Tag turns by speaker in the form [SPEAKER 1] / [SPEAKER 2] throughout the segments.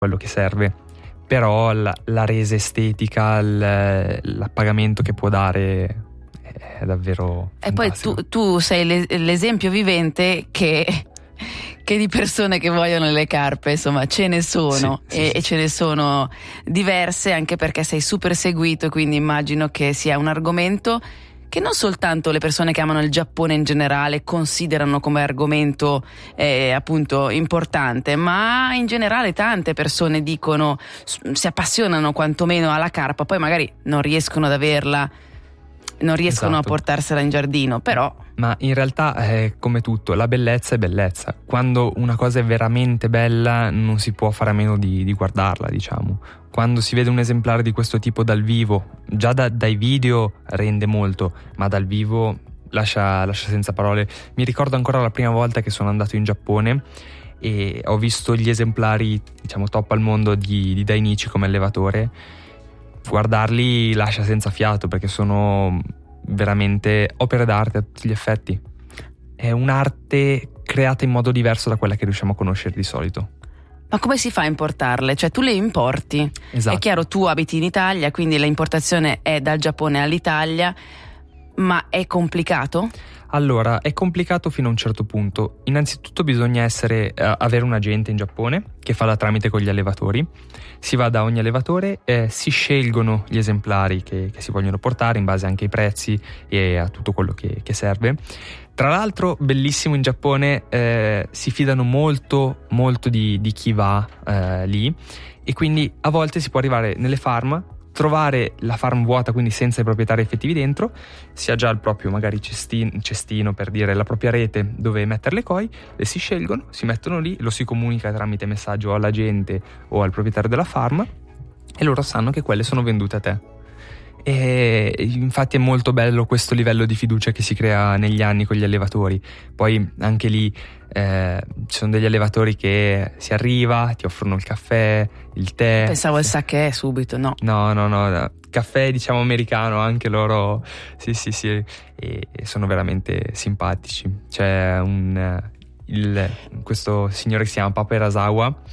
[SPEAKER 1] quello che serve, però la resa estetica, l'appagamento che può dare è davvero fantastico.
[SPEAKER 2] E poi tu sei l'esempio vivente che di persone che vogliono le carpe, insomma ce ne sono, e ce ne sono diverse, anche perché sei super seguito, e quindi immagino che sia un argomento che non soltanto le persone che amano il Giappone in generale considerano come argomento appunto importante, ma in generale tante persone dicono, si appassionano quantomeno alla carpa, poi magari non riescono ad averla, non riescono a portarsela in giardino, però...
[SPEAKER 1] Ma in realtà è come tutto, la bellezza è bellezza. Quando una cosa è veramente bella non si può fare a meno di guardarla, diciamo. Quando si vede un esemplare di questo tipo dal vivo, già dai video rende molto, ma dal vivo lascia senza parole. Mi ricordo ancora la prima volta che sono andato in Giappone e ho visto gli esemplari, diciamo, top al mondo di Dainichi come allevatore. Guardarli lascia senza fiato, perché sono veramente opere d'arte a tutti gli effetti. È un'arte creata in modo diverso da quella che riusciamo a conoscere di solito.
[SPEAKER 2] Ma come si fa a importarle? Cioè tu le importi?
[SPEAKER 1] Esatto.
[SPEAKER 2] È chiaro, tu abiti in Italia, quindi l'importazione è dal Giappone all'Italia, ma è complicato?
[SPEAKER 1] Allora, è complicato fino a un certo punto. Innanzitutto bisogna avere un agente in Giappone che fa da tramite con gli allevatori. Si va da ogni allevatore, si scelgono gli esemplari che si vogliono portare in base anche ai prezzi e a tutto quello che serve. Tra l'altro, bellissimo in Giappone, si fidano molto di chi va lì, e quindi a volte si può arrivare nelle farm, trovare la farm vuota, quindi senza i proprietari effettivi dentro, si ha già il proprio magari cestino, per dire, la propria rete dove mettere le koi, le si scelgono, si mettono lì, lo si comunica tramite messaggio alla gente o al proprietario della farm, e loro sanno che quelle sono vendute a te. E infatti è molto bello questo livello di fiducia che si crea negli anni con gli allevatori. Poi anche lì ci sono degli allevatori che si arriva, ti offrono il caffè, il tè.
[SPEAKER 2] Pensavo il sake subito, no.
[SPEAKER 1] No, caffè diciamo americano, anche loro, sì, e sono veramente simpatici. C'è questo signore che si chiama Papa Erasawa,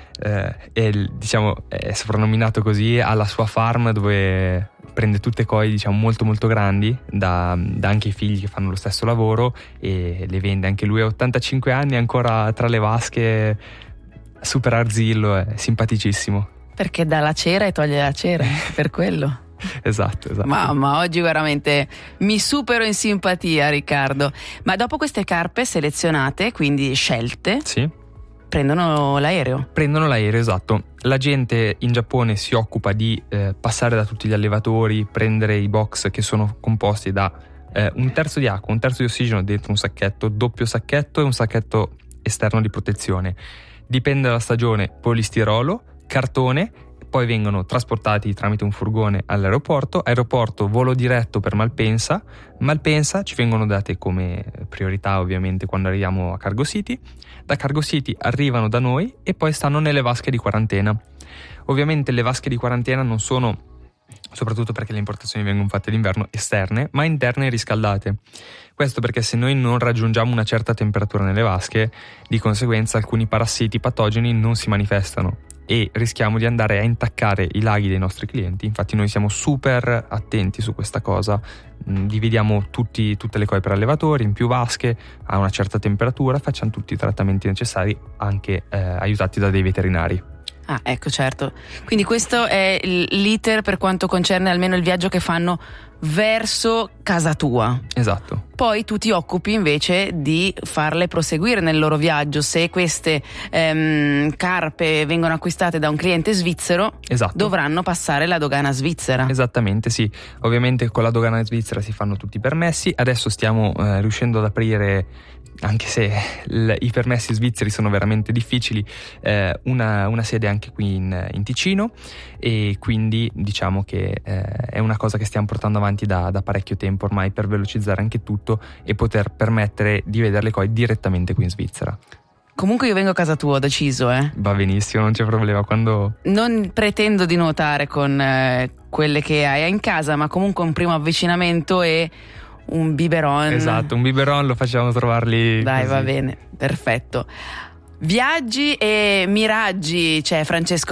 [SPEAKER 1] diciamo è soprannominato così, alla sua farm dove prende tutte koi, diciamo, molto molto grandi, da anche i figli che fanno lo stesso lavoro, e le vende. Anche lui ha 85 anni, ancora tra le vasche, super arzillo, è simpaticissimo.
[SPEAKER 2] Perché dà la cera e toglie la cera, per quello.
[SPEAKER 1] Esatto.
[SPEAKER 2] Ma oggi veramente mi supero in simpatia, Riccardo. Ma dopo queste carpe selezionate, quindi scelte,
[SPEAKER 1] sì,
[SPEAKER 2] prendono l'aereo,
[SPEAKER 1] esatto. La gente in Giappone si occupa di passare da tutti gli allevatori, prendere i box che sono composti da un terzo di acqua, un terzo di ossigeno dentro un sacchetto, doppio sacchetto, e un sacchetto esterno di protezione. Dipende dalla stagione, polistirolo, cartone. Poi vengono trasportati tramite un furgone all'aeroporto, volo diretto per Malpensa ci vengono date come priorità ovviamente quando arriviamo a Cargo City. Da Cargo City arrivano da noi e poi stanno nelle vasche di quarantena. Ovviamente le vasche di quarantena non sono, soprattutto perché le importazioni vengono fatte d'inverno, esterne, ma interne e riscaldate. Questo perché se noi non raggiungiamo una certa temperatura nelle vasche, di conseguenza alcuni parassiti patogeni non si manifestano e rischiamo di andare a intaccare i laghi dei nostri clienti. Infatti noi siamo super attenti su questa cosa. Dividiamo tutte le koi per allevatori in più vasche a una certa temperatura, facciamo tutti i trattamenti necessari, anche aiutati da dei veterinari.
[SPEAKER 2] Ah, ecco, certo. Quindi questo è l'iter per quanto concerne almeno il viaggio che fanno verso casa tua.
[SPEAKER 1] Esatto.
[SPEAKER 2] Poi tu ti occupi invece di farle proseguire nel loro viaggio. Se queste carpe vengono acquistate da un cliente svizzero,
[SPEAKER 1] esatto,
[SPEAKER 2] dovranno passare la dogana svizzera.
[SPEAKER 1] Esattamente, sì. Ovviamente con la dogana svizzera si fanno tutti i permessi. Adesso stiamo riuscendo ad aprire, anche se i permessi svizzeri sono veramente difficili, una sede anche qui in Ticino, e quindi diciamo che è una cosa che stiamo portando avanti da parecchio tempo ormai, per velocizzare anche tutto e poter permettere di vedere le koi direttamente qui in Svizzera.
[SPEAKER 2] Comunque io vengo a casa tua, ho deciso,
[SPEAKER 1] Va benissimo, non c'è problema. Quando...
[SPEAKER 2] Non pretendo di nuotare con quelle che hai in casa, ma comunque un primo avvicinamento e un biberon.
[SPEAKER 1] Esatto, un biberon lo facciamo trovarli.
[SPEAKER 2] Dai,
[SPEAKER 1] così.
[SPEAKER 2] va bene, perfetto. Viaggi e miraggi, c'è Francesco